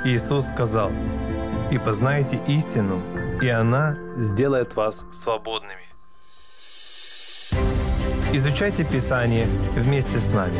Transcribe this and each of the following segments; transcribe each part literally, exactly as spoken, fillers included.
Иисус сказал: «И познаете истину, и она сделает вас свободными». Изучайте Писание вместе с нами.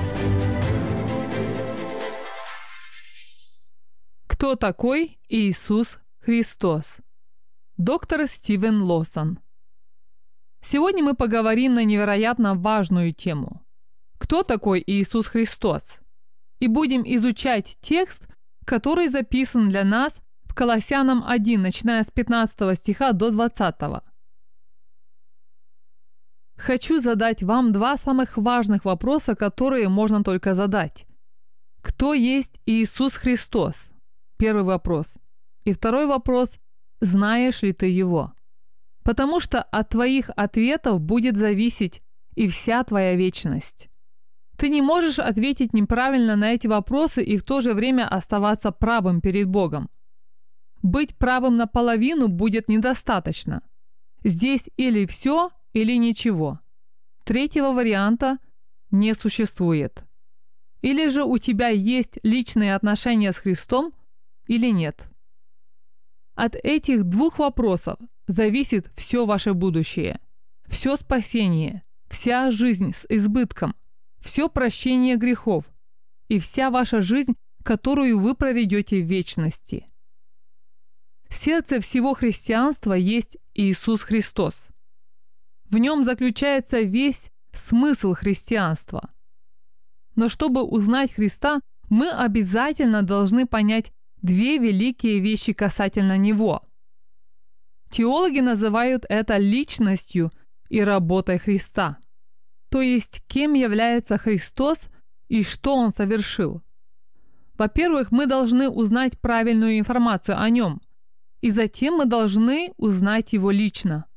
Кто такой Иисус Христос? Доктор Стивен Лоусон. Сегодня мы поговорим на невероятно важную тему. Кто такой Иисус Христос? И будем изучать текст, который записан для нас в Колоссянам один, начиная с пятнадцатого стиха до двадцатого. Хочу задать вам два самых важных вопроса, которые можно только задать. Кто есть Иисус Христос? Первый вопрос. И второй вопрос. Знаешь ли ты Его? Потому что от твоих ответов будет зависеть и вся твоя вечность. Ты не можешь ответить неправильно на эти вопросы и в то же время оставаться правым перед Богом. Быть правым наполовину будет недостаточно. Здесь или все, или ничего. Третьего варианта не существует. Или же у тебя есть личные отношения с Христом, или нет. От этих двух вопросов зависит все ваше будущее, все спасение, вся жизнь с избытком, все прощение грехов и вся ваша жизнь, которую вы проведете в вечности. Сердце всего христианства есть Иисус Христос. В нем заключается весь смысл христианства. Но чтобы узнать Христа, мы обязательно должны понять две великие вещи касательно Него. Теологи называют это личностью и работой Христа. То есть, кем является Христос и что Он совершил. Во-первых, мы должны узнать правильную информацию о Нем, и затем мы должны узнать Его лично.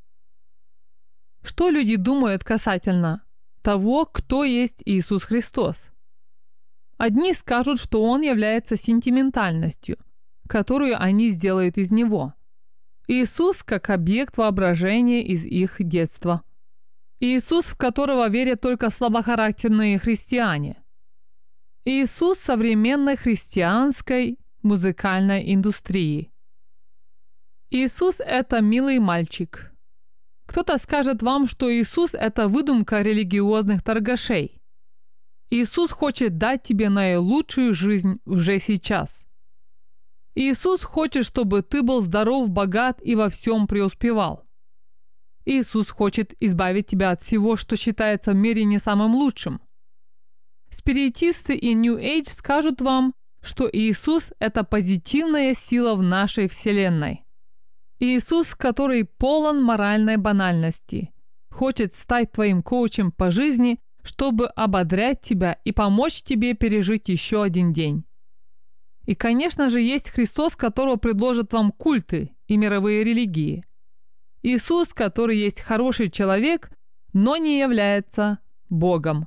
Что люди думают касательно того, кто есть Иисус Христос? Одни скажут, что Он является сентиментальностью, которую они сделают из Него. Иисус как объект воображения из их детства. Иисус, в которого верят только слабохарактерные христиане. Иисус современной христианской музыкальной индустрии. Иисус – это милый мальчик. Кто-то скажет вам, что Иисус – это выдумка религиозных торгашей. Иисус хочет дать тебе наилучшую жизнь уже сейчас. Иисус хочет, чтобы ты был здоров, богат и во всем преуспевал. Иисус хочет избавить тебя от всего, что считается в мире не самым лучшим. Спиритисты и New Age скажут вам, что Иисус – это позитивная сила в нашей Вселенной. Иисус, который полон моральной банальности, хочет стать твоим коучем по жизни, чтобы ободрять тебя и помочь тебе пережить еще один день. И, конечно же, есть Христос, которого предложат вам культы и мировые религии. Иисус, который есть хороший человек, но не является Богом.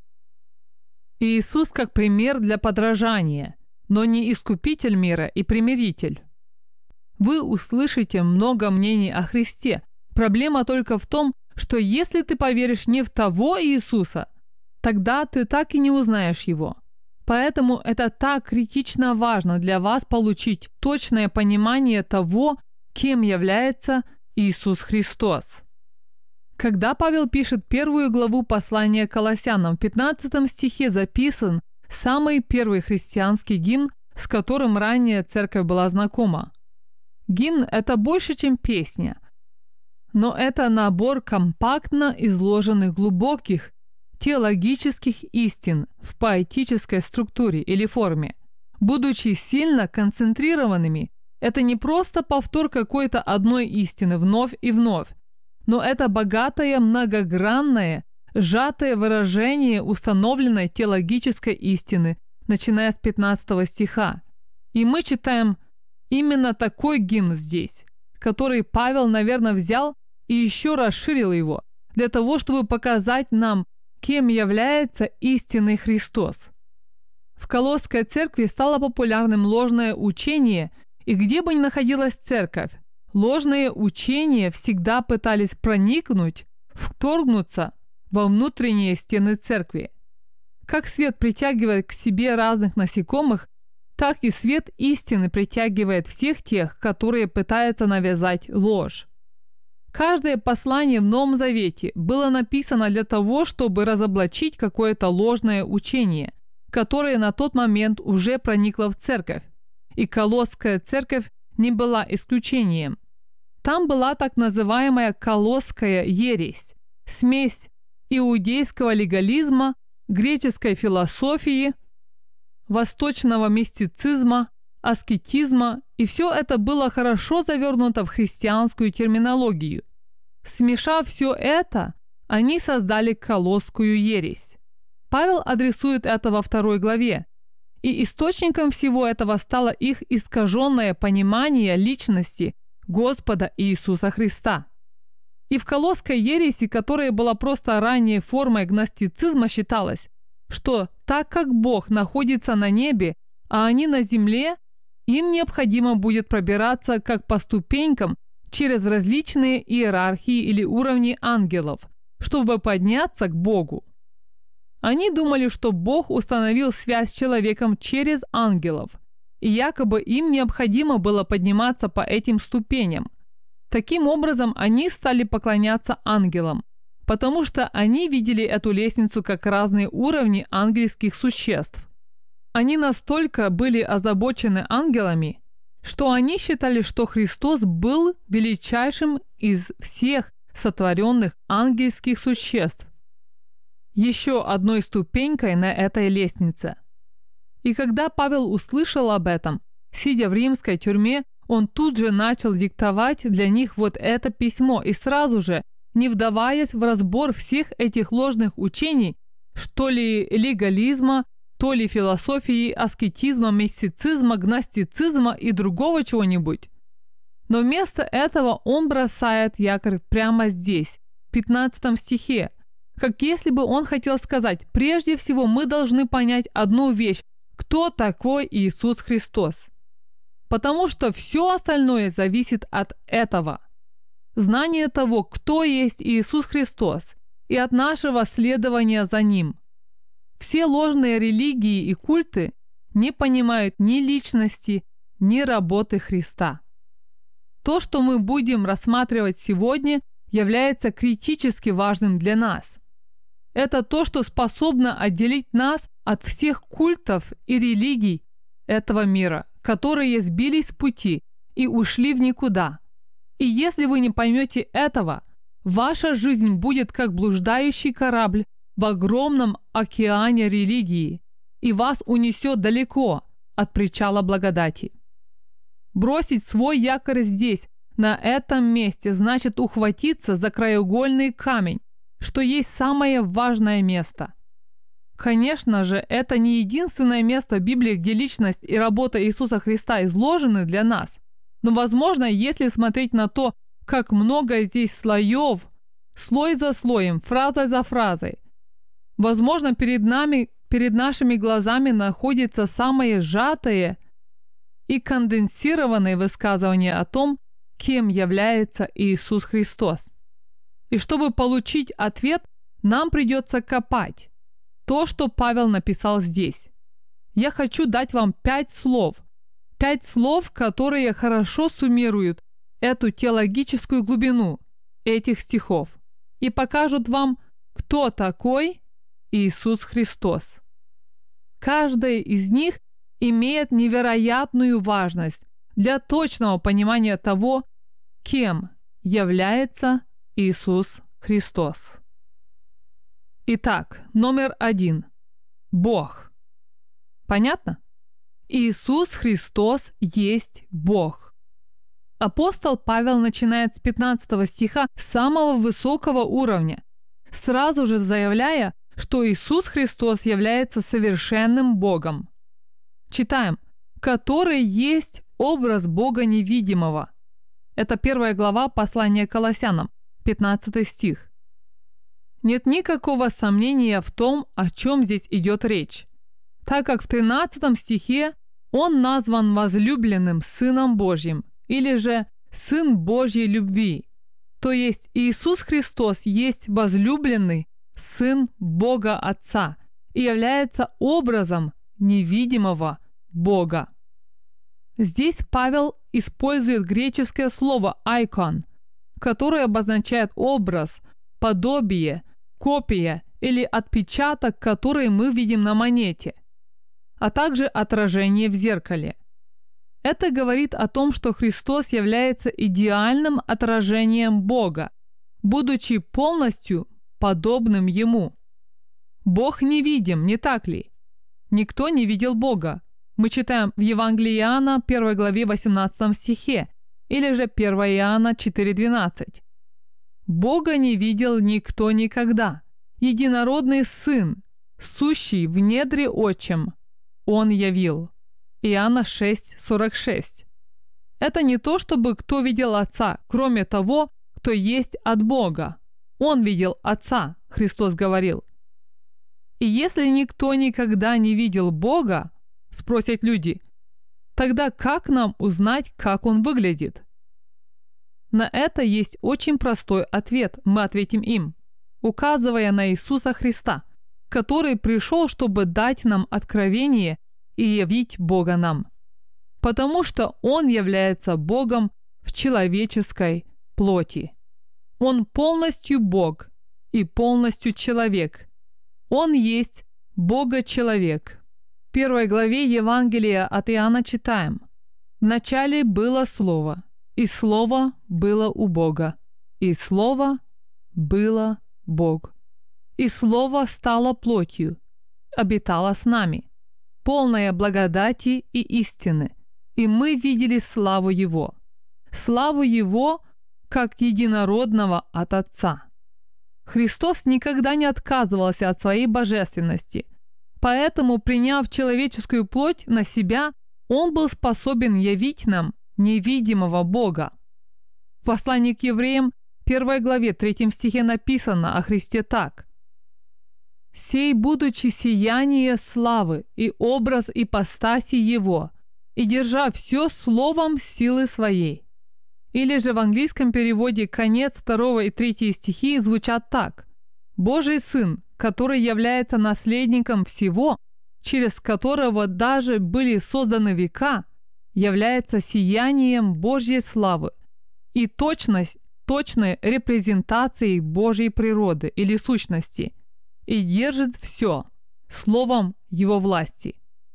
Иисус как пример для подражания, но не искупитель мира и примиритель. Вы услышите много мнений о Христе. Проблема только в том, что если ты поверишь не в того Иисуса, тогда ты так и не узнаешь Его. Поэтому это так критично важно для вас получить точное понимание того, кем является Иисус Христос. Когда Павел пишет первую главу послания Колоссянам, в пятнадцатом стихе записан самый первый христианский гимн, с которым ранее церковь была знакома. Гимн – это больше, чем песня, но это набор компактно изложенных глубоких теологических истин в поэтической структуре или форме. Будучи сильно концентрированными, это не просто повтор какой-то одной истины вновь и вновь, но это богатое, многогранное, сжатое выражение установленной теологической истины, начиная с пятнадцатого стиха. И мы читаем именно такой гимн здесь, который Павел, наверное, взял и еще расширил его, для того, чтобы показать нам, кем является истинный Христос. В Колосской церкви стало популярным ложное учение, и где бы ни находилась церковь, ложные учения всегда пытались проникнуть, вторгнуться во внутренние стены церкви. Как свет притягивает к себе разных насекомых, так и свет истины притягивает всех тех, которые пытаются навязать ложь. Каждое послание в Новом Завете было написано для того, чтобы разоблачить какое-то ложное учение, которое на тот момент уже проникло в церковь. И Колосская церковь не была исключением. Там была так называемая Колосская ересь, смесь иудейского легализма, греческой философии, восточного мистицизма, аскетизма, и все это было хорошо завернуто в христианскую терминологию. Смешав все это, они создали Колосскую ересь. Павел адресует это во второй главе, и источником всего этого стало их искаженное понимание личности Господа Иисуса Христа. И в Колосской ереси, которая была просто ранней формой гностицизма, считалось, что так как Бог находится на небе, а они на земле, им необходимо будет пробираться как по ступенькам через различные иерархии или уровни ангелов, чтобы подняться к Богу. Они думали, что Бог установил связь с человеком через ангелов, и якобы им необходимо было подниматься по этим ступеням. Таким образом, они стали поклоняться ангелам, потому что они видели эту лестницу как разные уровни ангельских существ. Они настолько были озабочены ангелами, что они считали, что Христос был величайшим из всех сотворенных ангельских существ, еще одной ступенькой на этой лестнице. И когда Павел услышал об этом, сидя в римской тюрьме, он тут же начал диктовать для них вот это письмо и сразу же, не вдаваясь в разбор всех этих ложных учений, что ли легализма, то ли философии, аскетизма, мистицизма, гностицизма и другого чего-нибудь. Но вместо этого он бросает якорь прямо здесь, в пятнадцатом стихе, как если бы он хотел сказать: прежде всего мы должны понять одну вещь, кто такой Иисус Христос. Потому что все остальное зависит от этого. Знание того, кто есть Иисус Христос, и от нашего следования за Ним. Все ложные религии и культы не понимают ни личности, ни работы Христа. То, что мы будем рассматривать сегодня, является критически важным для нас. Это то, что способно отделить нас от всех культов и религий этого мира, которые сбились с пути и ушли в никуда. И если вы не поймете этого, ваша жизнь будет как блуждающий корабль в огромном океане религии, и вас унесет далеко от причала благодати. Бросить свой якорь здесь, на этом месте, значит ухватиться за краеугольный камень, что есть самое важное место. Конечно же, это не единственное место в Библии, где личность и работа Иисуса Христа изложены для нас. Но, возможно, если смотреть на то, как много здесь слоев, слой за слоем, фраза за фразой, возможно, перед нами, перед нашими глазами находится самое сжатое и конденсированное высказывание о том, кем является Иисус Христос. И чтобы получить ответ, нам придется копать то, что Павел написал здесь. Я хочу дать вам пять слов. Пять слов, которые хорошо суммируют эту теологическую глубину этих стихов и покажут вам, кто такой Иисус Христос. Каждая из них имеет невероятную важность для точного понимания того, кем является Иисус Христос. Итак, номер один. Бог. Понятно? Иисус Христос есть Бог. Апостол Павел начинает с пятнадцатого стиха самого высокого уровня, сразу же заявляя, что Иисус Христос является совершенным Богом. Читаем: «который есть образ Бога невидимого». Это первая глава послания к Колоссянам, пятнадцатый стих. Нет никакого сомнения в том, о чем здесь идет речь, так как в тринадцатом стихе он назван возлюбленным Сыном Божьим, или же Сын Божьей любви. То есть Иисус Христос есть возлюбленный Сын Бога Отца и является образом невидимого Бога. Здесь Павел использует греческое слово «айкон», которое обозначает образ, подобие, копия или отпечаток, который мы видим на монете, а также отражение в зеркале. Это говорит о том, что Христос является идеальным отражением Бога, будучи полностью подобным Ему. Бог невидим, не так ли? Никто не видел Бога. Мы читаем в Евангелии Иоанна, первой главе, восемнадцатом стихе, или же первое Иоанна четыре двенадцать. Бога не видел никто никогда. Единородный Сын, сущий в недре Отчим, Он явил. Иоанна шесть сорок шесть. Это не то, чтобы кто видел Отца, кроме того, кто есть от Бога. Он видел Отца, Христос говорил. И если никто никогда не видел Бога, спросят люди, тогда как нам узнать, как Он выглядит? На это есть очень простой ответ, мы ответим им, указывая на Иисуса Христа, который пришел, чтобы дать нам откровение и явить Бога нам. Потому что Он является Богом в человеческой плоти. Он полностью Бог и полностью человек. Он есть Бога-человек. В первой главе Евангелия от Иоанна читаем: «Вначале было Слово, и Слово было у Бога, и Слово было Бог. И Слово стало плотью, обитало с нами, полное благодати и истины, и мы видели славу Его, славу Его, как единородного от Отца». Христос никогда не отказывался от своей божественности, поэтому, приняв человеческую плоть на себя, Он был способен явить нам невидимого Бога. В послании к евреям, первой главе, третьем стихе написано о Христе так: «Сей, будучи сияние славы и образ ипостаси Его, и держа все словом силы Своей». Или же в английском переводе конец второго и третьего стихи звучат так: «Божий Сын, который является наследником всего, через которого даже были созданы века, является сиянием Божьей славы и точность, точной репрезентацией Божьей природы или сущности, и держит все словом Его власти».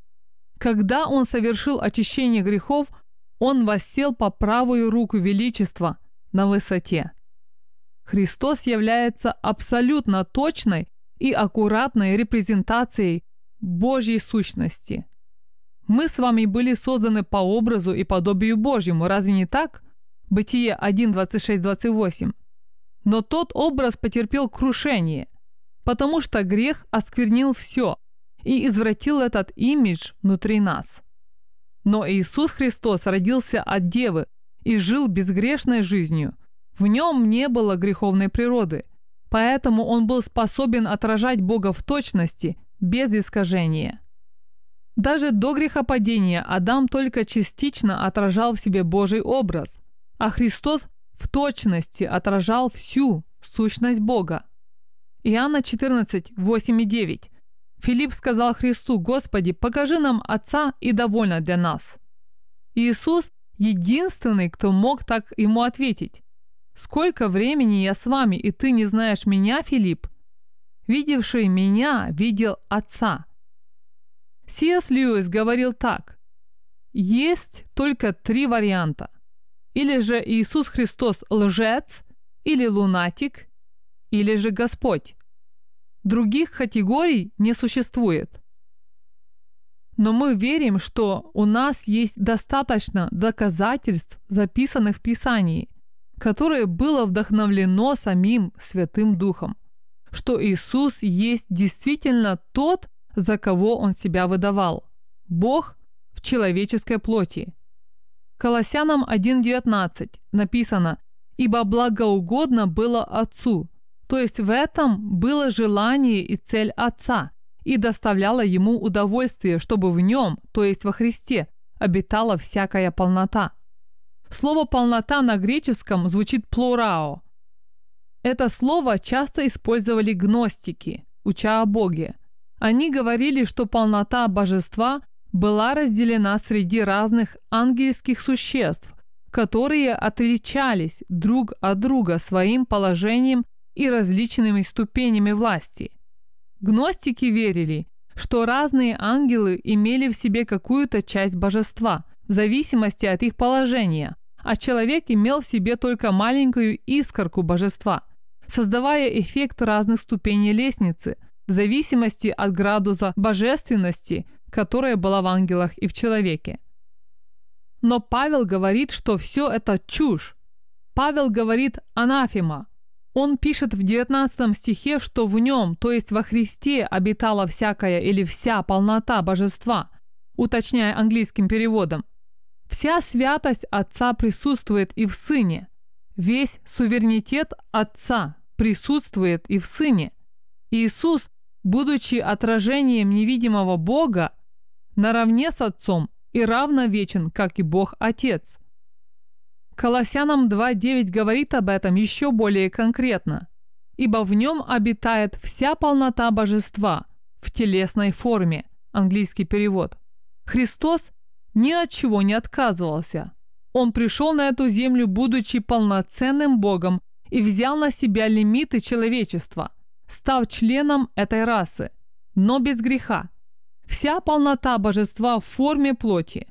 Когда Он совершил очищение грехов, Он воссел по правую руку величества на высоте. Христос является абсолютно точной и аккуратной репрезентацией Божьей сущности. Мы с вами были созданы по образу и подобию Божьему, разве не так? Бытие один, двадцать шесть двадцать восемь. Но тот образ потерпел крушение, потому что грех осквернил все и извратил этот имидж внутри нас. Но Иисус Христос родился от Девы и жил безгрешной жизнью. В Нем не было греховной природы, поэтому Он был способен отражать Бога в точности, без искажения. Даже до грехопадения Адам только частично отражал в себе Божий образ, а Христос в точности отражал всю сущность Бога. Иоанна четырнадцать, восемь и девять. Филипп сказал Христу: «Господи, покажи нам Отца, и довольно для нас». Иисус единственный, кто мог так ему ответить: «Сколько времени я с вами, и ты не знаешь меня, Филипп? Видевший меня, видел Отца». Си Эс Льюис говорил так: есть только три варианта. Или же Иисус Христос лжец, или лунатик, или же Господь. Других категорий не существует. Но мы верим, что у нас есть достаточно доказательств, записанных в Писании, которое было вдохновлено самим Святым Духом, что Иисус есть действительно тот, за кого Он себя выдавал – Бог в человеческой плоти. Колоссянам один девятнадцать написано: «Ибо благоугодно было Отцу». То есть в этом было желание и цель Отца, и доставляло Ему удовольствие, чтобы в Нем, то есть во Христе, обитала всякая полнота. Слово «полнота» на греческом звучит «плурао». Это слово часто использовали гностики, уча о Боге. Они говорили, что полнота божества была разделена среди разных ангельских существ, которые отличались друг от друга своим положением и различными ступенями власти. Гностики верили, что разные ангелы имели в себе какую-то часть божества, в зависимости от их положения, а человек имел в себе только маленькую искорку божества, создавая эффект разных ступеней лестницы, в зависимости от градуса божественности, которая была в ангелах и в человеке. Но Павел говорит, что все это чушь. Павел говорит анафема. Он пишет в девятнадцатом стихе, что в нем, то есть во Христе, обитала всякая или вся полнота божества, уточняя английским переводом. Вся святость Отца присутствует и в Сыне. Весь суверенитет Отца присутствует и в Сыне. Иисус, будучи отражением невидимого Бога, наравне с Отцом и равновечен, как и Бог Отец. Колоссянам два девять говорит об этом еще более конкретно. «Ибо в нем обитает вся полнота божества в телесной форме» английский перевод. Христос ни от чего не отказывался. Он пришел на эту землю, будучи полноценным Богом, и взял на себя лимиты человечества, став членом этой расы, но без греха. Вся полнота божества в форме плоти.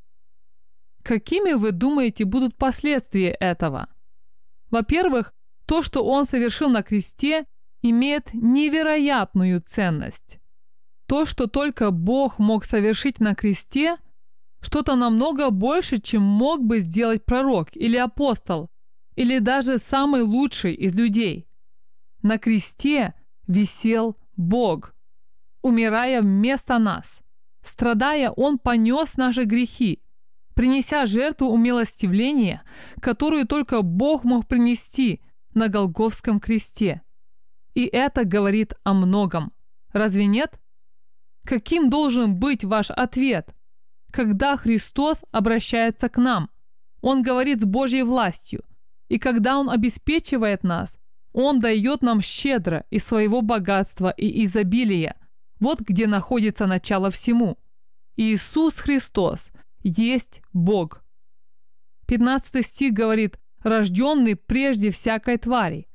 Какими, вы думаете, будут последствия этого? Во-первых, то, что Он совершил на кресте, имеет невероятную ценность. То, что только Бог мог совершить на кресте, что-то намного больше, чем мог бы сделать пророк или апостол, или даже самый лучший из людей. На кресте висел Бог, умирая вместо нас. Страдая, Он понес наши грехи, принеся жертву умилостивления, которую только Бог мог принести на Голгофском кресте. И это говорит о многом. Разве нет? Каким должен быть ваш ответ, когда Христос обращается к нам? Он говорит с Божьей властью, и когда Он обеспечивает нас, Он дает нам щедро из своего богатства и изобилия. Вот где находится начало всему. Иисус Христос есть Бог. пятнадцатый стих говорит: «Рожденный прежде всякой твари».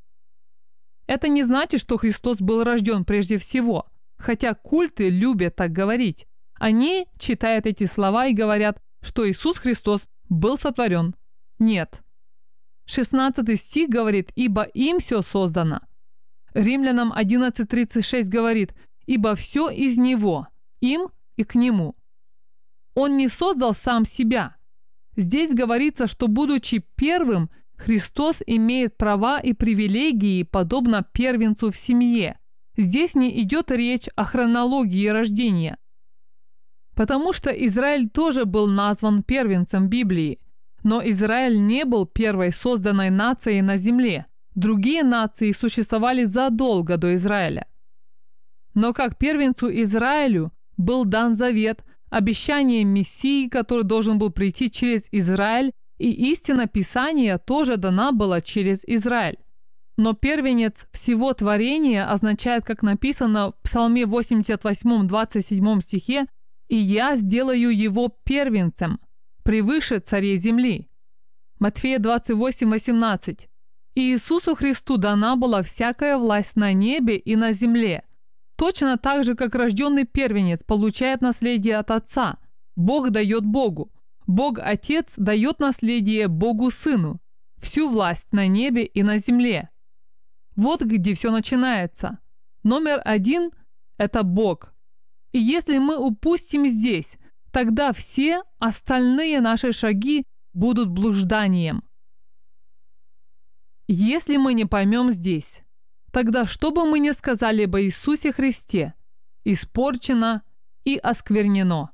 Это не значит, что Христос был рожден прежде всего, хотя культы любят так говорить. Они читают эти слова и говорят, что Иисус Христос был сотворен. Нет. шестнадцатый стих говорит: «Ибо им все создано». Римлянам одиннадцать тридцать шесть говорит: «Ибо все из Него, им и к Нему». Он не создал сам себя. Здесь говорится, что, будучи первым, Христос имеет права и привилегии, подобно первенцу в семье. Здесь не идет речь о хронологии рождения. Потому что Израиль тоже был назван первенцем Библии. Но Израиль не был первой созданной нацией на земле. Другие нации существовали задолго до Израиля. Но как первенцу Израилю был дан завет, обещание Мессии, который должен был прийти через Израиль, и истина Писания тоже дана была через Израиль. Но первенец всего творения означает, как написано в Псалме восемьдесят восемь, двадцать семь стихе: «И я сделаю его первенцем, превыше царей земли». Матфея двадцать восемь, восемнадцать. «И Иисусу Христу дана была всякая власть на небе и на земле». Точно так же, как рожденный первенец получает наследие от Отца, Бог дает Богу. Бог Отец дает наследие Богу Сыну, всю власть на небе и на земле. Вот где все начинается. Номер один – это Бог. И если мы упустим здесь, тогда все остальные наши шаги будут блужданием. Если мы не поймем здесь, тогда что бы мы ни сказали об Иисусе Христе, испорчено и осквернено.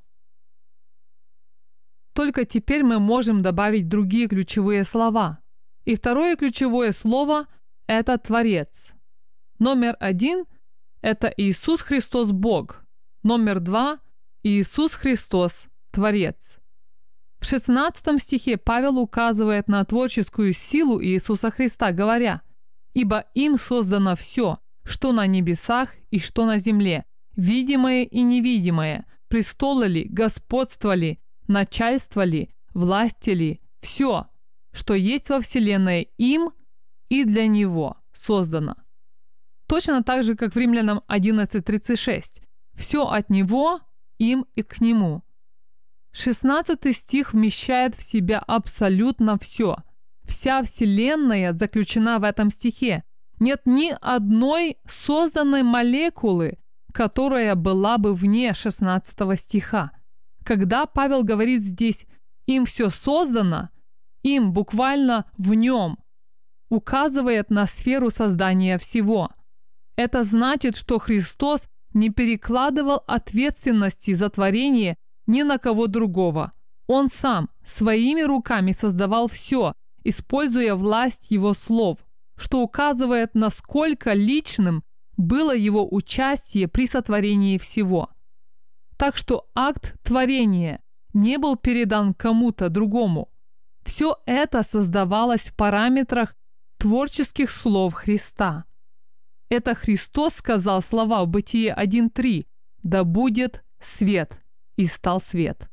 Только теперь мы можем добавить другие ключевые слова. И второе ключевое слово – это Творец. Номер один – это Иисус Христос Бог. Номер два – Иисус Христос Творец. В шестнадцатом стихе Павел указывает на творческую силу Иисуса Христа, говоря: «Ибо им создано все, что на небесах и что на земле, видимое и невидимое, престолы ли, господство ли, начальство ли, власти ли, все, что есть во Вселенной, им и для Него создано. Точно так же, как в Римлянам одиннадцать тридцать шесть. Все от Него, им и к Нему. шестнадцатый стих вмещает в себя абсолютно все. Вся Вселенная заключена в этом стихе. Нет ни одной созданной молекулы, которая была бы вне шестнадцатого стиха. Когда Павел говорит здесь «им все создано», «им» буквально «в нем», указывает на сферу создания всего. Это значит, что Христос не перекладывал ответственности за творение ни на кого другого. Он сам своими руками создавал все, используя власть Его слов, что указывает, насколько личным было Его участие при сотворении всего. Так что акт творения не был передан кому-то другому. Все это создавалось в параметрах творческих слов Христа. Это Христос сказал слова в Бытие один три: «Да будет свет», и стал свет.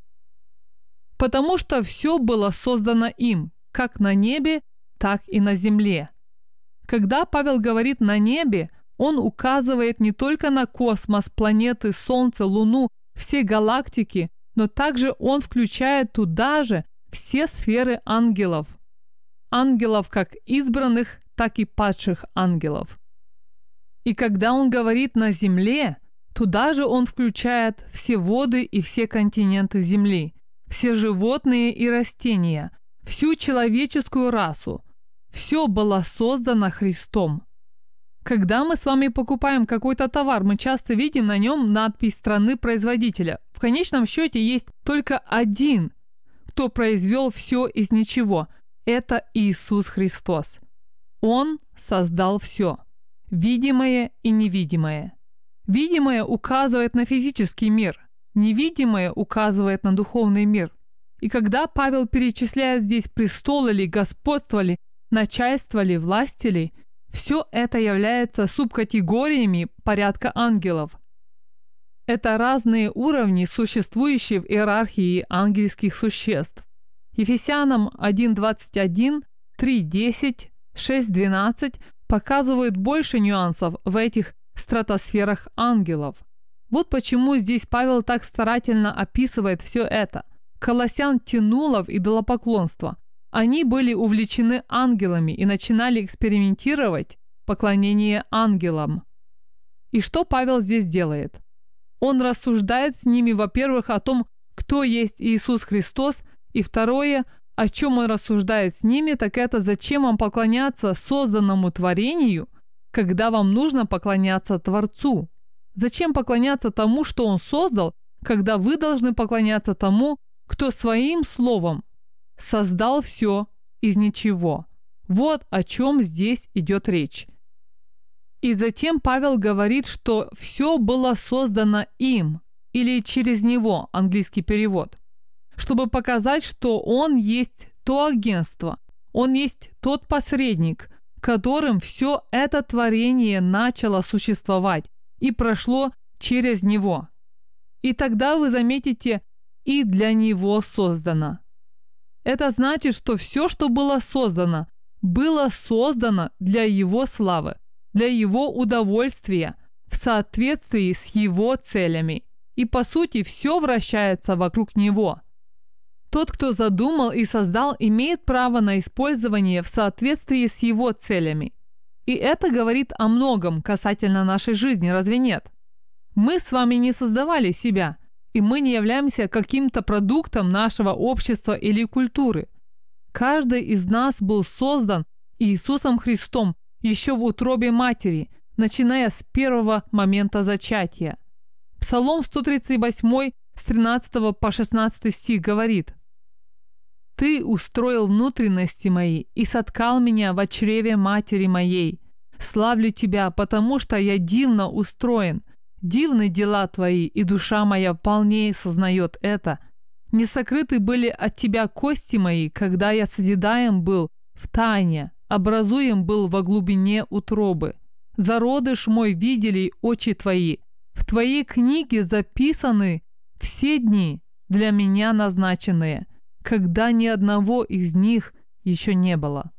Потому что все было создано им, как на небе, так и на земле. Когда Павел говорит «на небе», он указывает не только на космос, планеты, Солнце, Луну, все галактики, но также он включает туда же все сферы ангелов. Ангелов как избранных, так и падших ангелов. И когда он говорит «на земле», туда же он включает все воды и все континенты Земли, все животные и растения, всю человеческую расу. Все было создано Христом. Когда мы с вами покупаем какой-то товар, мы часто видим на нем надпись страны производителя. В конечном счете есть только один, кто произвел все из ничего. Это Иисус Христос. Он создал все, видимое и невидимое. Видимое указывает на физический мир, невидимое указывает на духовный мир. И когда Павел перечисляет здесь престолы ли, господство ли, начальство ли, власти ли, все это является субкатегориями порядка ангелов. Это разные уровни, существующие в иерархии ангельских существ. Ефесянам один двадцать один, три десять, шесть двенадцать показывают больше нюансов в этих стратосферах ангелов. Вот почему здесь Павел так старательно описывает все это. Колоссян тянуло в идолопоклонство. Они были увлечены ангелами и начинали экспериментировать поклонение ангелам. И что Павел здесь делает? Он рассуждает с ними, во-первых, о том, кто есть Иисус Христос, и второе, о чем он рассуждает с ними, так это зачем вам поклоняться созданному творению, когда вам нужно поклоняться Творцу. Зачем поклоняться тому, что Он создал, когда вы должны поклоняться тому, кто своим словом создал все из ничего. Вот о чем здесь идет речь. И затем Павел говорит, что все было создано им, или через него, английский перевод, чтобы показать, что он есть то агентство, он есть тот посредник, которым все это творение начало существовать и прошло через него. И тогда вы заметите, и для него создано. Это значит, что все, что было создано, было создано для его славы, для его удовольствия, в соответствии с его целями. И по сути все вращается вокруг него. Тот, кто задумал и создал, имеет право на использование в соответствии с его целями. И это говорит о многом касательно нашей жизни, разве нет? Мы с вами не создавали себя, и мы не являемся каким-то продуктом нашего общества или культуры. Каждый из нас был создан Иисусом Христом еще в утробе матери, начиная с первого момента зачатия. Псалом сто тридцать восемь с тринадцатого по шестнадцатый стих говорит: «Ты устроил внутренности мои и соткал меня в чреве матери моей. Славлю Тебя, потому что я дивно устроен. Дивны дела Твои, и душа моя вполне сознает это. Не сокрыты были от Тебя кости мои, когда я созидаем был в тайне, образуем был во глубине утробы. Зародыш мой видели очи Твои. В Твоей книге записаны все дни для меня назначенные, когда ни одного из них еще не было.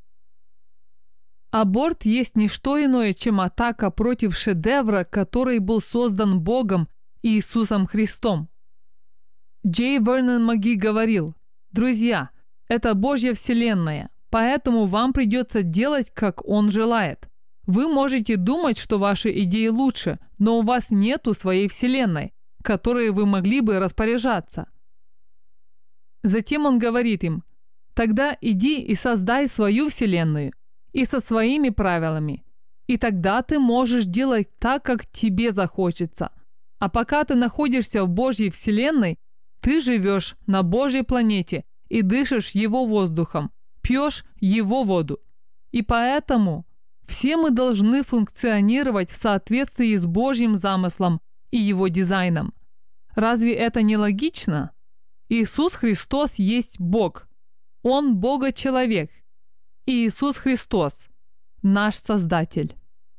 Аборт есть не что иное, чем атака против шедевра, который был создан Богом и Иисусом Христом. Джей Вернон Маги говорил: «Друзья, это Божья вселенная, поэтому вам придется делать, как Он желает. Вы можете думать, что ваши идеи лучше, но у вас нету своей вселенной, которой вы могли бы распоряжаться». Затем он говорит им: «Тогда иди и создай свою вселенную, и со своими правилами, и тогда ты можешь делать так, как тебе захочется. А пока ты находишься в Божьей вселенной, ты живешь на Божьей планете и дышишь Его воздухом, пьешь Его воду. И поэтому все мы должны функционировать в соответствии с Божьим замыслом и Его дизайном. Разве это не логично? Иисус Христос есть Бог. Он Бога-человек. И Иисус Христос – наш Создатель».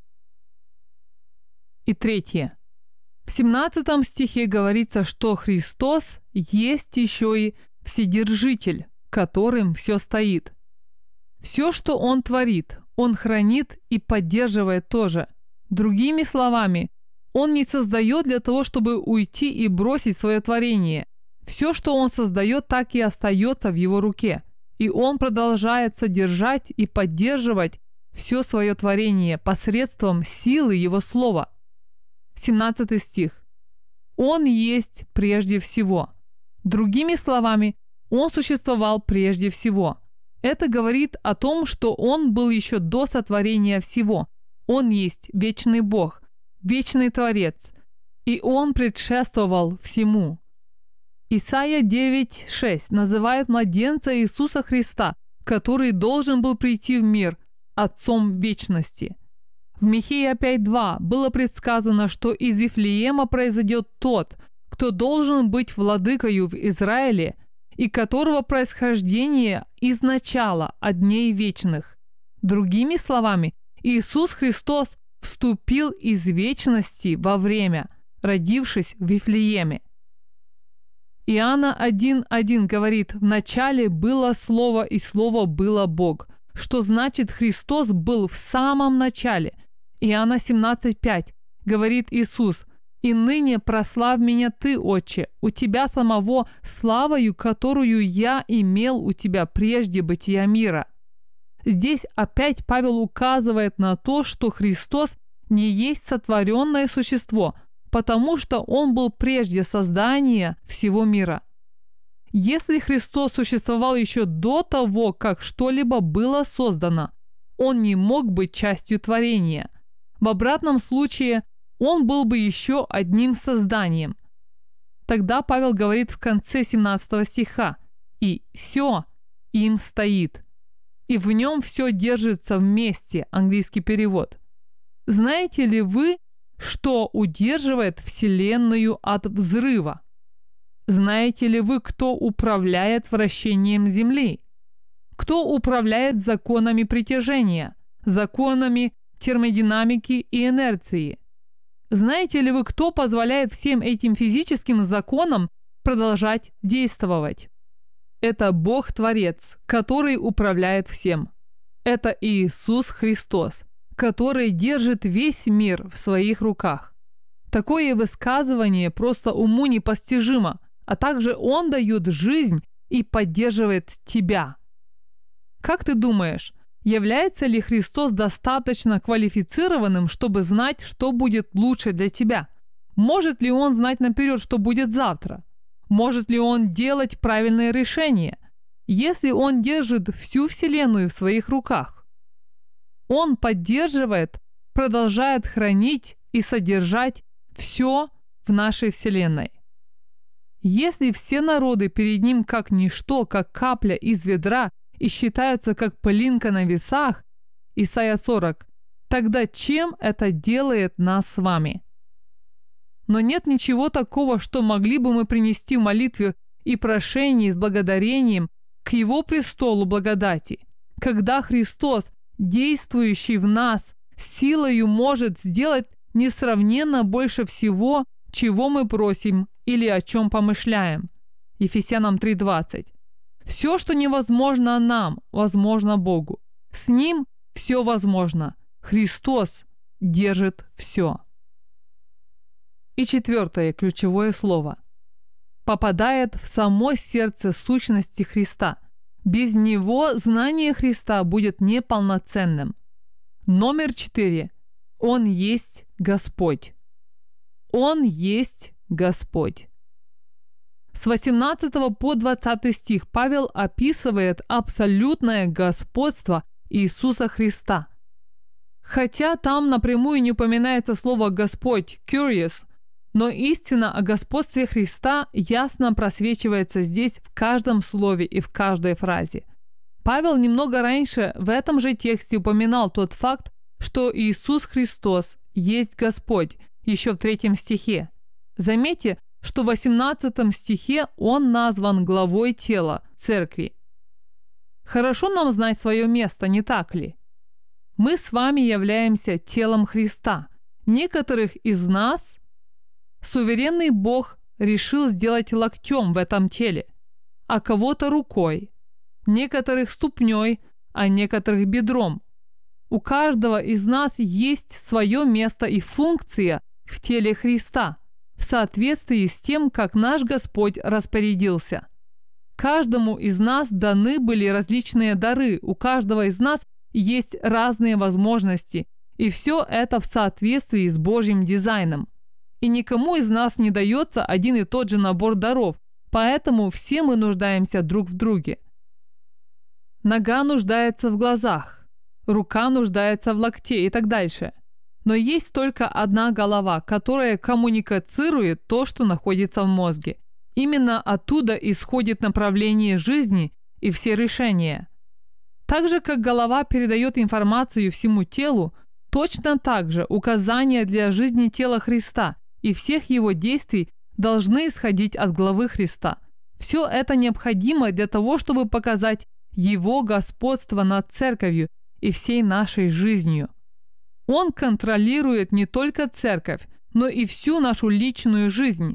И третье. В семнадцатом стихе говорится, что Христос есть еще и Вседержитель, которым все стоит. Все, что Он творит, Он хранит и поддерживает тоже. Другими словами, Он не создает для того, чтобы уйти и бросить свое творение. Все, что Он создает, так и остается в Его руке. И Он продолжает содержать и поддерживать все свое творение посредством силы Его Слова. семнадцатый стих. Он есть прежде всего. Другими словами, Он существовал прежде всего. Это говорит о том, что Он был еще до сотворения всего. Он есть вечный Бог, вечный Творец, и Он предшествовал всему. Исайя девять шесть называет младенца Иисуса Христа, который должен был прийти в мир, Отцом вечности. В Михея пять два было предсказано, что из Вифлеема произойдет тот, кто должен быть владыкою в Израиле и которого происхождение из начала от дней вечных. Другими словами, Иисус Христос вступил из вечности во время, родившись в Вифлееме. Иоанна один один говорит: «В начале было Слово, и Слово было Бог», что значит, Христос был в самом начале. Иоанна семнадцать пять говорит Иисус: «И ныне прославь меня Ты, Отче, у Тебя самого славою, которую я имел у Тебя прежде бытия мира». Здесь опять Павел указывает на то, что Христос не есть сотворенное существо, потому что Он был прежде создания всего мира. Если Христос существовал еще до того, как что-либо было создано, Он не мог быть частью творения. В обратном случае Он был бы еще одним созданием. Тогда Павел говорит в конце семнадцатого стиха: «И все им стоит, и в нем все держится вместе», английский перевод. Знаете ли вы, что удерживает Вселенную от взрыва? Знаете ли вы, кто управляет вращением Земли? Кто управляет законами притяжения, законами термодинамики и инерции? Знаете ли вы, кто позволяет всем этим физическим законам продолжать действовать? Это Бог-творец, который управляет всем. Это Иисус Христос, который держит весь мир в своих руках. Такое высказывание просто уму непостижимо, а также Он дает жизнь и поддерживает тебя. Как ты думаешь, является ли Христос достаточно квалифицированным, чтобы знать, что будет лучше для тебя? Может ли Он знать наперед, что будет завтра? Может ли Он делать правильные решения, если Он держит всю Вселенную в своих руках? Он поддерживает, продолжает хранить и содержать все в нашей Вселенной. Если все народы перед Ним как ничто, как капля из ведра, и считаются как пылинка на весах, Исайя сорок, тогда чем это делает нас с вами? Но нет ничего такого, что могли бы мы принести в молитве и прошении с благодарением к Его престолу благодати, когда Христос, действующий в нас, силою может сделать несравненно больше всего, чего мы просим или о чем помышляем. Ефесянам три двадцать. Все, что невозможно нам, возможно Богу. С Ним все возможно. Христос держит все. И четвертое ключевое слово. Попадает в само сердце сущности Христа. Без него знание Христа будет неполноценным. Номер четыре. Он есть Господь. Он есть Господь. С восемнадцатого по двадцатый стих Павел описывает абсолютное господство Иисуса Христа. Хотя там напрямую не упоминается слово «Господь» «curious», но истина о господстве Христа ясно просвечивается здесь в каждом слове и в каждой фразе. Павел немного раньше в этом же тексте упоминал тот факт, что Иисус Христос есть Господь, еще в третьем стихе. Заметьте, что в восемнадцатом стихе он назван главой тела, церкви. Хорошо нам знать свое место, не так ли? Мы с вами являемся телом Христа. Некоторых из нас суверенный Бог решил сделать локтем в этом теле, а кого-то рукой, некоторых ступней, а некоторых бедром. У каждого из нас есть свое место и функция в теле Христа, в соответствии с тем, как наш Господь распорядился. Каждому из нас даны были различные дары, у каждого из нас есть разные возможности, и все это в соответствии с Божьим дизайном. И никому из нас не дается один и тот же набор даров, поэтому все мы нуждаемся друг в друге. Нога нуждается в глазах, рука нуждается в локте и так дальше. Но есть только одна голова, которая коммуницирует то, что находится в мозге. Именно оттуда исходит направление жизни и все решения. Так же, как голова передает информацию всему телу, точно так же указания для жизни тела Христа и всех его действий должны исходить от главы Христа. Все это необходимо для того, чтобы показать Его господство над церковью и всей нашей жизнью. Он контролирует не только церковь, но и всю нашу личную жизнь.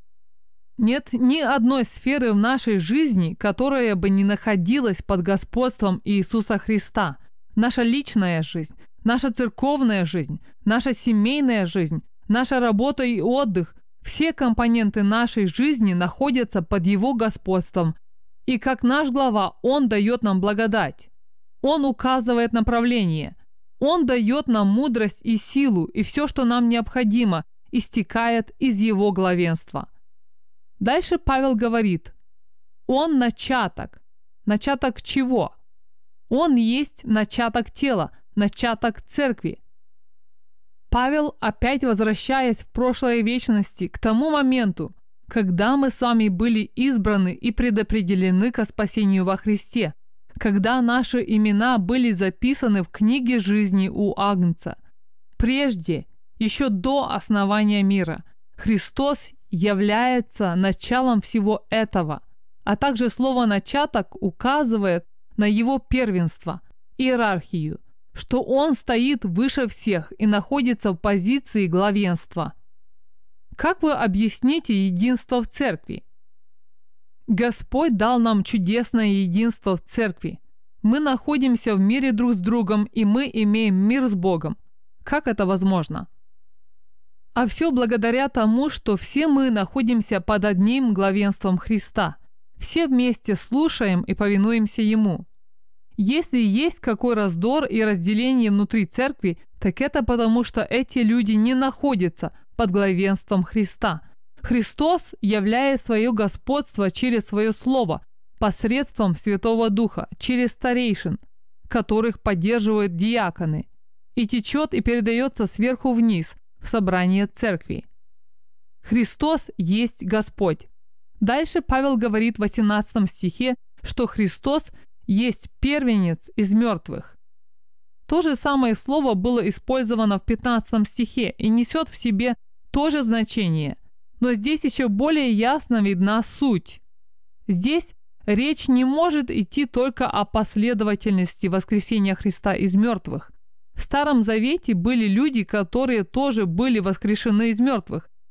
Нет ни одной сферы в нашей жизни, которая бы не находилась под господством Иисуса Христа. Наша личная жизнь, наша церковная жизнь, наша семейная жизнь, наша работа и отдых, все компоненты нашей жизни находятся под Его господством. И как наш глава, Он дает нам благодать. Он указывает направление. Он дает нам мудрость и силу, и все, что нам необходимо, истекает из Его главенства. Дальше Павел говорит, Он начаток. Начаток чего? Он есть начаток тела, начаток церкви. Павел, опять возвращаясь в прошлое вечности, к тому моменту, когда мы с вами были избраны и предопределены ко спасению во Христе, когда наши имена были записаны в книге жизни у Агнца. Прежде, еще до основания мира, Христос является началом всего этого, а также слово «начаток» указывает на Его первенство, иерархию, что Он стоит выше всех и находится в позиции главенства. Как вы объясните единство в церкви? Господь дал нам чудесное единство в церкви. Мы находимся в мире друг с другом, и мы имеем мир с Богом. Как это возможно? А все благодаря тому, что все мы находимся под одним главенством Христа. Все вместе слушаем и повинуемся Ему. Если есть какой раздор и разделение внутри церкви, так это потому, что эти люди не находятся под главенством Христа. Христос являет свое господство через свое слово, посредством Святого Духа, через старейшин, которых поддерживают диаконы, и течет и передается сверху вниз в собрание церкви. Христос есть Господь. Дальше Павел говорит в восемнадцатом стихе, что Христос есть первенец из мертвых. То же самое слово было использовано в пятнадцатом стихе и несет в себе то же значение, но здесь еще более ясно видна суть. Здесь речь не может идти только о последовательности воскресения Христа из мертвых. В Старом Завете были люди, которые тоже были воскрешены из мертвых.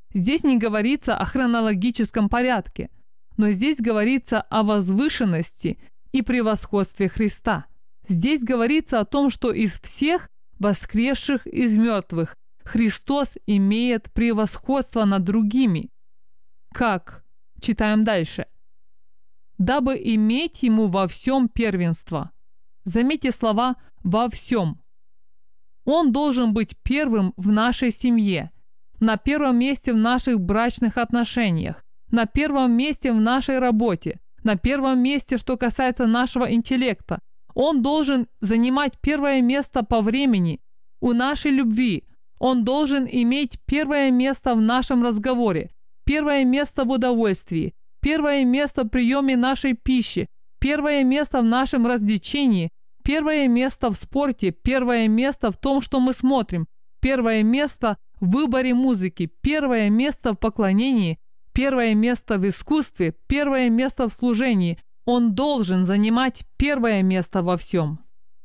здесь не говорится о хронологическом порядке, но здесь говорится о возвышенности и превосходстве Христа. Здесь говорится о том, что из всех воскресших из мертвых Христос имеет превосходство над другими. Как? Читаем дальше. «Дабы иметь Ему во всем первенство». Заметьте слова «во всем». Он должен быть первым в нашей семье, на первом месте в наших брачных отношениях, на первом месте в нашей работе, на первом месте, что касается нашего интеллекта. Он должен занимать первое место по времени у нашей любви. Он должен иметь первое место в нашем разговоре, первое место в удовольствии, первое место в приеме нашей пищи, первое место в нашем развлечении, первое место в спорте, первое место в том, что мы смотрим, первое место в выборе музыки, первое место в поклонении, первое место в искусстве, первое место в служении. Он должен занимать первое место во всем.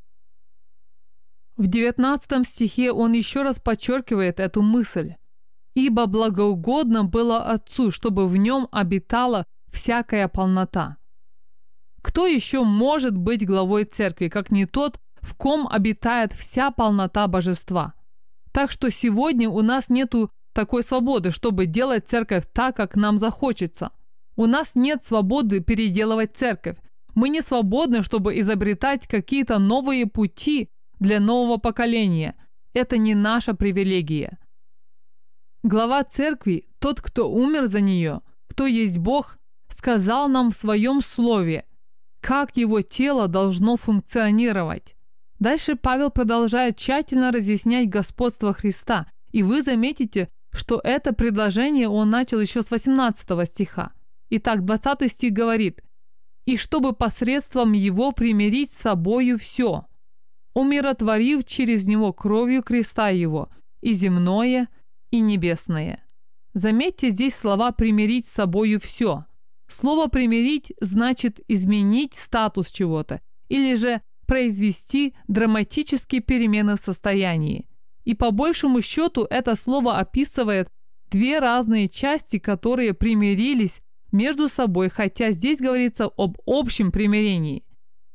В девятнадцатом стихе он еще раз подчеркивает эту мысль. «Ибо благоугодно было Отцу, чтобы в нем обитала всякая полнота». Кто еще может быть главой церкви, как не тот, в ком обитает вся полнота божества? Так что сегодня у нас нету такой свободы, чтобы делать церковь так, как нам захочется. У нас нет свободы переделывать церковь. Мы не свободны, чтобы изобретать какие-то новые пути для нового поколения. Это не наша привилегия. Глава церкви, тот, кто умер за нее, кто есть Бог, сказал нам в своем слове, как его тело должно функционировать. Дальше Павел продолжает тщательно разъяснять господство Христа, и вы заметите, что это предложение он начал еще с восемнадцатого стиха. Итак, двадцатый стих говорит: «И чтобы посредством его примирить с собою все, умиротворив через него кровью креста его, и земное, и небесное». Заметьте здесь слова «примирить с собою все». Слово «примирить» значит изменить статус чего-то или же произвести драматические перемены в состоянии. И по большему счету это слово описывает две разные части, которые примирились между собой, хотя здесь говорится об общем примирении.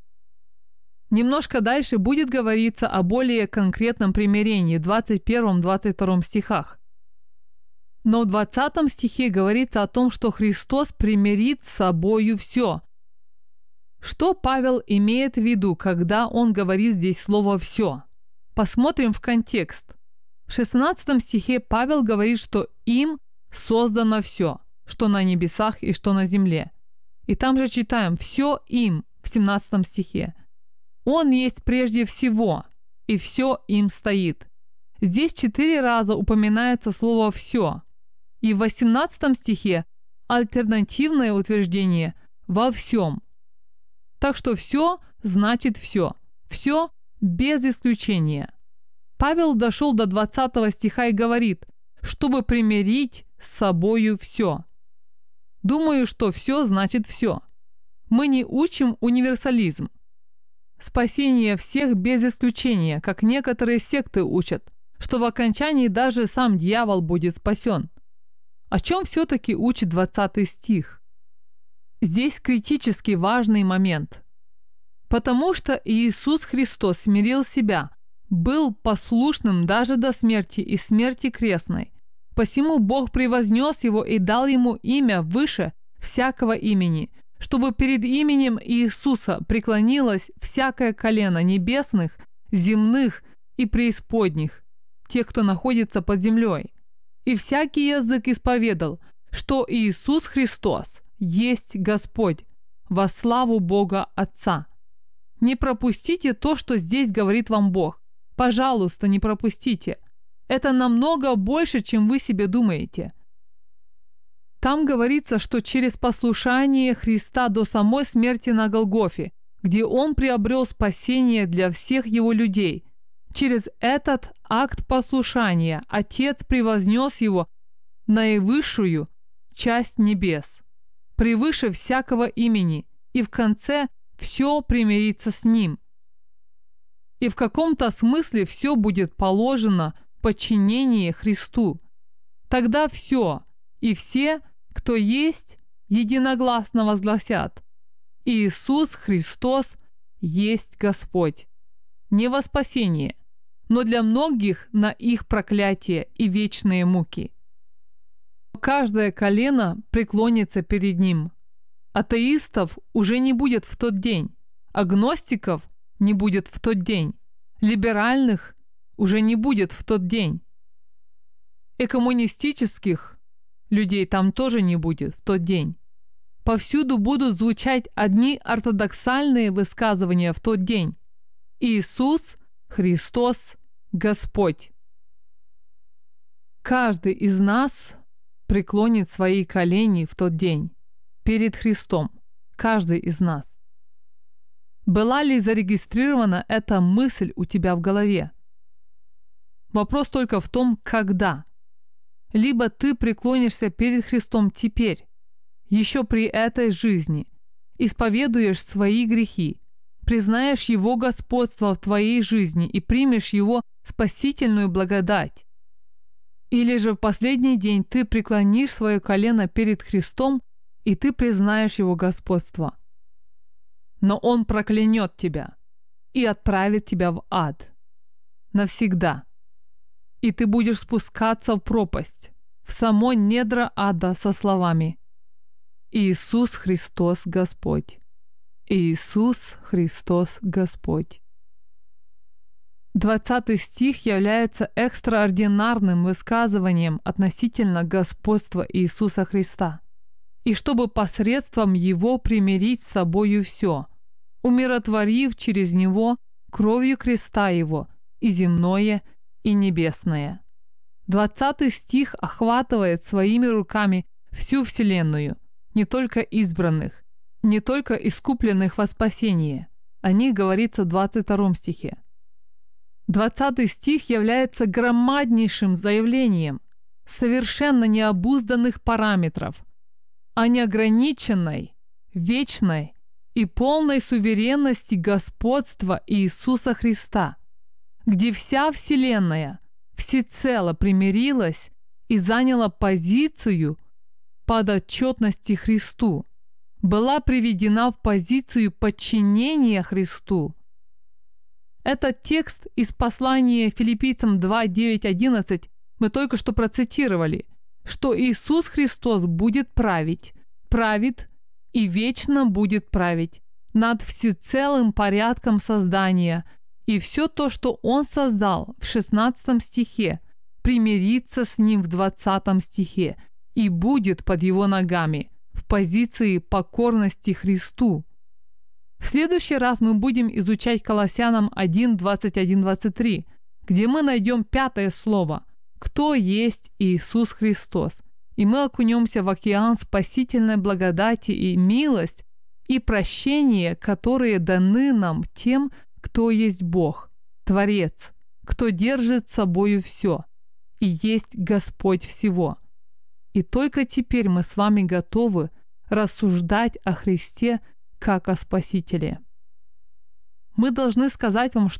Немножко дальше будет говориться о более конкретном примирении в двадцать первом - двадцать втором стихах. Но в двадцатом стихе говорится о том, что Христос примирит с собою все. Что Павел имеет в виду, когда он говорит здесь слово «все»? Посмотрим в контекст. В шестнадцатом стихе Павел говорит, что им создано все, что на небесах и что на земле. И там же читаем «все им» в семнадцатом стихе. Он есть прежде всего, и все им стоит. Здесь четыре раза упоминается слово «все». И в восемнадцатом стихе альтернативное утверждение «во всем». Так что «все» значит «все». «Все» без исключения. Павел дошел до двадцатого стиха и говорит, чтобы примирить с собою все. Думаю, что все значит все. Мы не учим универсализм. Спасение всех без исключения, как некоторые секты учат, что в окончании даже сам дьявол будет спасен. О чем все-таки учит двадцатый стих? Здесь критически важный момент. Потому что Иисус Христос смирил себя, был послушным даже до смерти и смерти крестной. Посему Бог превознес его и дал ему имя выше всякого имени, чтобы перед именем Иисуса преклонилось всякое колено небесных, земных и преисподних, тех, кто находится под землей. И всякий язык исповедал, что Иисус Христос есть Господь, во славу Бога Отца. Не пропустите то, что здесь говорит вам Бог. Пожалуйста, не пропустите. Это намного больше, чем вы себе думаете. Там говорится, что через послушание Христа до самой смерти на Голгофе, где Он приобрел спасение для всех Его людей, через этот акт послушания Отец превознес Его на наивысшую часть небес, превыше всякого имени, и в конце все примирится с Ним. И в каком-то смысле все будет положено в подчинение Христу. Тогда все, и все, кто есть, единогласно возгласят: Иисус Христос есть Господь. Не во спасение, но для многих на их проклятие и вечные муки. Каждое колено преклонится перед Ним. Атеистов уже не будет в тот день, агностиков не будет в тот день, либеральных уже не будет в тот день, и коммунистических людей там тоже не будет в тот день. Повсюду будут звучать одни ортодоксальные высказывания в тот день: Иисус Христос Господь. Каждый из нас преклонит свои колени в тот день перед Христом. Каждый из нас. Была ли зарегистрирована эта мысль у тебя в голове? Вопрос только в том, когда. Либо ты преклонишься перед Христом теперь, еще при этой жизни, исповедуешь свои грехи, признаешь Его господство в твоей жизни и примешь Его спасительную благодать. Или же в последний день ты преклонишь свое колено перед Христом, и ты признаешь Его господство. Но Он проклянет тебя и отправит тебя в ад навсегда. И ты будешь спускаться в пропасть, в само недра ада со словами: Иисус Христос Господь. Иисус Христос Господь. двадцатый стих является экстраординарным высказыванием относительно господства Иисуса Христа. И чтобы посредством Его примирить с собою все, умиротворив через Него кровью креста Его и земное, и небесное. двадцатый стих охватывает своими руками всю вселенную, не только избранных, не только искупленных во спасение. О них говорится в двадцать втором стихе. двадцатый стих является громаднейшим заявлением совершенно необузданных параметров о неограниченной, вечной и полной суверенности господства Иисуса Христа, где вся вселенная всецело примирилась и заняла позицию подотчетности Христу, была приведена в позицию подчинения Христу. Этот текст из послания Филиппийцам два, девять, одиннадцать мы только что процитировали, что Иисус Христос будет править, правит и вечно будет править над всецелым порядком создания, и все то, что Он создал в шестнадцатом стихе, примирится с Ним в двадцатом стихе и будет под Его ногами в позиции покорности Христу. В следующий раз мы будем изучать Колоссянам один, двадцать один, двадцать три, где мы найдем пятое слово «Кто есть Иисус Христос?», и мы окунемся в океан спасительной благодати и милость и прощения, которые даны нам тем, кто есть Бог, Творец, кто держит собою все и есть Господь всего. И только теперь мы с вами готовы рассуждать о Христе как о Спасителе. Мы должны сказать вам, что